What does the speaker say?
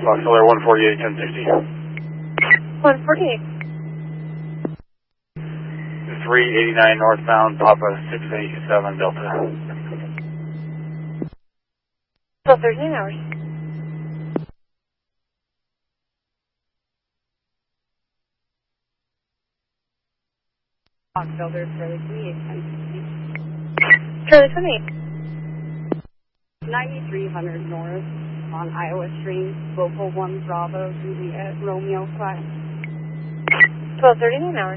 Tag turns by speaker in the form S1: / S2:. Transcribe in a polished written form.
S1: Fox Solar 148, 1060.
S2: 148.
S1: 389 northbound, Papa 687 Delta.
S2: 12:13 hours.
S3: Fox Solar Charlie 28, 1060.
S2: Charlie 28.
S3: 9300 north on Iowa Street, local 1 Bravo, Juliet, Romeo 5.
S2: 12:39 hours.